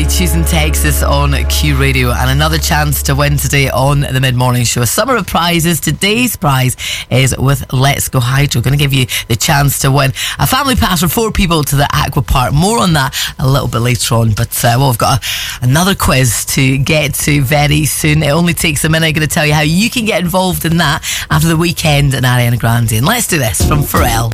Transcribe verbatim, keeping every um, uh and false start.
by Choosing Texas on Q Radio, and another chance to win today on the Mid Morning Show. A summer of prizes. Today's prize is with Let's Go Hydro. Going to give you the chance to win a family pass for four people to the Aqua Park. More on that a little bit later on. But uh, well, we've got a, another quiz to get to very soon. It only takes a minute. I'm going to tell you how you can get involved in that after The Weekend and Ariana Grande. And let's do this from Pharrell.